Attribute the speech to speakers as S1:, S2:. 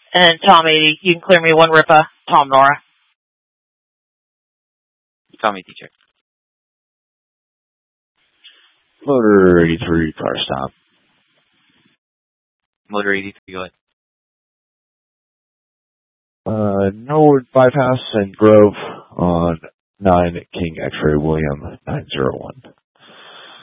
S1: And then Tom 80, you can clear me 1 Ripa, Tom Nora.
S2: Tom 80, check.
S3: Motor 83, car stop.
S2: Motor 83, go ahead.
S3: Norwood Bypass and Grove on 9 King X-Ray William 901.